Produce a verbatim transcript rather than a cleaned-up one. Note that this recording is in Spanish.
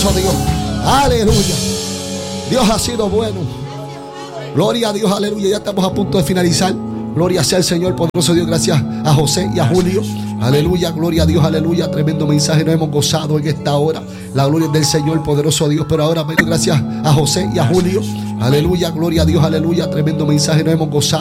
poderoso Dios. Aleluya. Dios ha sido bueno. Gloria a Dios, aleluya. Ya estamos a punto de finalizar. Gloria sea el Señor, poderoso Dios. Gracias a José y a Julio. Aleluya, gloria a Dios, aleluya. Tremendo mensaje, nos hemos gozado en esta hora. La gloria es del Señor, poderoso Dios. Pero ahora, gracias a José y a Julio. Aleluya, gloria a Dios, aleluya. Tremendo mensaje, nos hemos gozado.